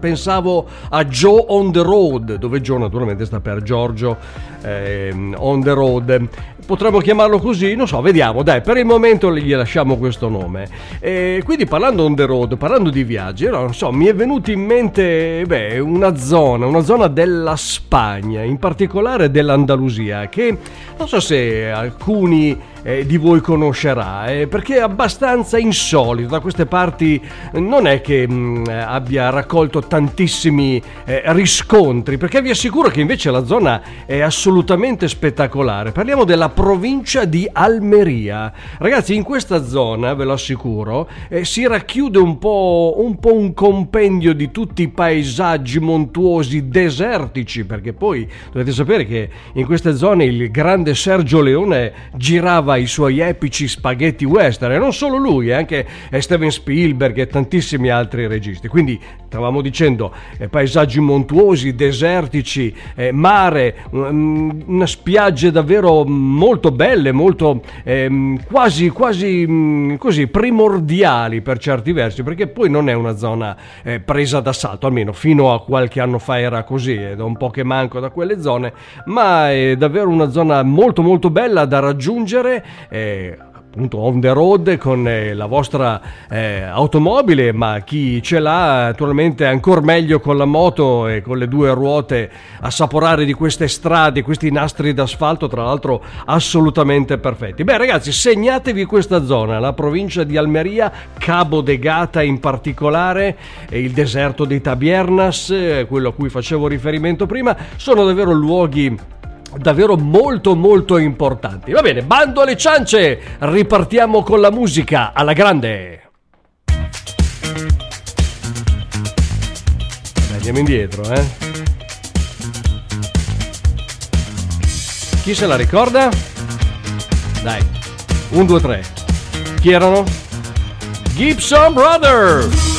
pensavo a Joe on the Road, dove Joe naturalmente sta per Giorgio on the Road. Potremmo chiamarlo così? Non so, vediamo, dai, per il momento gli lasciamo questo nome. Quindi parlando on the road, parlando di viaggi, non so, mi è venuto in mente una zona della Spagna, in particolare dell'Andalusia, che non so se alcuni di voi conoscerà, perché è abbastanza insolito. Da queste parti non è che abbia raccolto tantissimi riscontri, perché vi assicuro che invece la zona è assolutamente spettacolare. Parliamo della provincia di Almeria. Ragazzi, in questa zona, ve lo assicuro, si racchiude un po' un compendio di tutti i paesaggi montuosi desertici, perché poi dovete sapere che in queste zone il grande Sergio Leone girava i suoi epici spaghetti western, e non solo lui, anche Steven Spielberg e tantissimi altri registi. Quindi stavamo dicendo paesaggi montuosi, desertici, mare, una spiagge davvero molto belle, molto quasi così primordiali per certi versi, perché poi non è una zona presa d'assalto, almeno fino a qualche anno fa era così, è da un po' che manco da quelle zone, ma è davvero una zona molto molto bella da raggiungere, appunto on the road con la vostra automobile, ma chi ce l'ha naturalmente ancora meglio con la moto e con le due ruote, assaporare di queste strade, questi nastri d'asfalto, tra l'altro assolutamente perfetti. Beh ragazzi, segnatevi questa zona, la provincia di Almeria, Cabo de Gata in particolare, e il deserto di Tabiernas, quello a cui facevo riferimento prima, sono davvero luoghi davvero molto molto importanti. Va bene, bando alle ciance, ripartiamo con la musica alla grande. Andiamo indietro, Chi se la ricorda? Dai, 1, 2, 3. Chi erano? Gibson Brothers.